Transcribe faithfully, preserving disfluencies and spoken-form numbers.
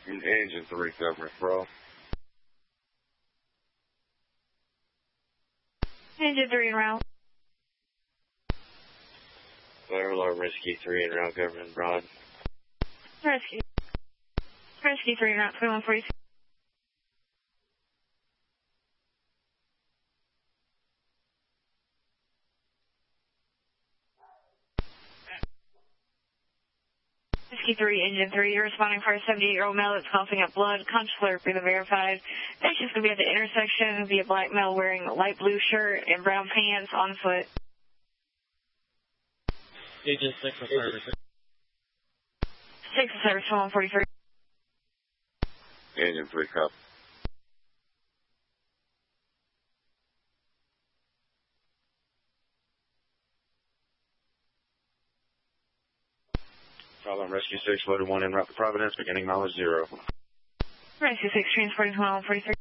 Engine three, Government Pro. Engine three en route. Fire alarm Rescue three en route, Government Broad. Rescue. Rescue three en route, twenty-one forty-six. Rescue three, Engine three, you're responding for a seventy-eight-year-old male that's coughing up blood. Conscious alert being verified. Patient's going to be at the intersection. Be a black male wearing a light blue shirt and brown pants on foot. Agent six of service. six of service, twenty-one forty-three. Engine three, cop. Fire alarm Rescue six, loaded one en route to Providence, beginning mileage zero. Rescue six, transporting twenty-one forty-three.